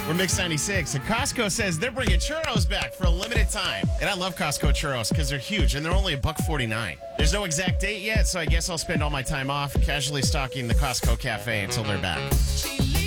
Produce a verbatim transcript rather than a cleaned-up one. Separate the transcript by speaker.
Speaker 1: We're Mix ninety-six, and Costco says they're bringing churros back for a limited time. And I love Costco churros because they're huge, and they're only a buck forty-nine. There's no exact date yet, so I guess I'll spend all my time off casually stalking the Costco cafe until they're back.